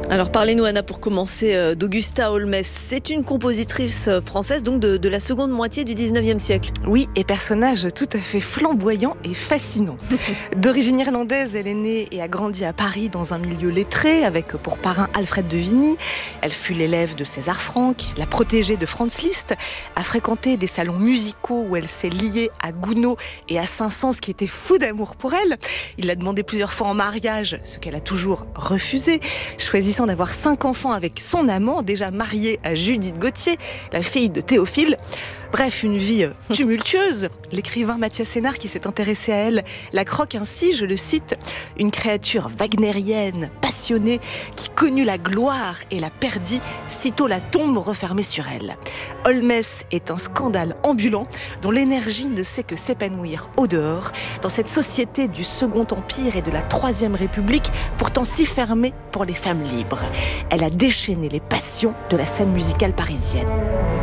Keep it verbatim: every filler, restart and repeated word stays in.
Alors parlez-nous Anna pour commencer euh, d'Augusta Holmès. C'est une compositrice euh, française donc de, de la seconde moitié du dix-neuvième siècle. Oui, et personnage tout à fait flamboyant et fascinant. D'origine irlandaise, elle est née et a grandi à Paris dans un milieu lettré avec pour parrain Alfred de Vigny. Elle fut l'élève de César Franck, la protégée de Franz Liszt, a fréquenté des salons musicaux où elle s'est liée à Gounod et à Saint-Saëns qui était fou d'amour pour elle. Il l'a demandé plusieurs fois en mariage, ce qu'elle a toujours refusé, choisissant d'avoir cinq enfants avec son amant, déjà marié à Judith Gautier, la fille de Théophile. Bref, une vie tumultueuse. L'écrivain Mathias Sénard, qui s'est intéressé à elle, la croque ainsi, je le cite, « une créature wagnérienne, passionnée, qui connut la gloire et la perdit, sitôt la tombe refermée sur elle. » Holmès est un scandale ambulant, dont l'énergie ne sait que s'épanouir au dehors, dans cette société du Second Empire et de la Troisième République, pourtant si fermée pour les femmes libres. Elle a déchaîné les passions de la scène musicale parisienne.